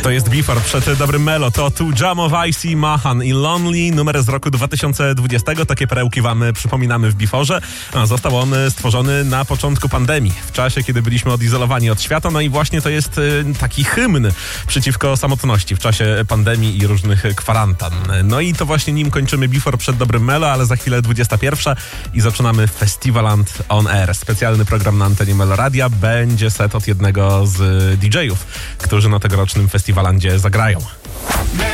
To jest Before przed dobrym Melo. To tu Jam of Icy, Mahan i Lonely, numer z roku 2020. Takie perełki wam przypominamy w Beforze. Został on stworzony na początku pandemii, w czasie, kiedy byliśmy odizolowani od świata. No i właśnie to jest taki hymn przeciwko samotności w czasie pandemii i różnych kwarantan. No i to właśnie nim kończymy Before przed dobrym Melo, ale za chwilę 21 i zaczynamy Festiwaland on Air. Specjalny program na antenie Meloradia. Będzie set od jednego z DJ-ów, którzy na tegorocznym Festiwalandzie zagrają.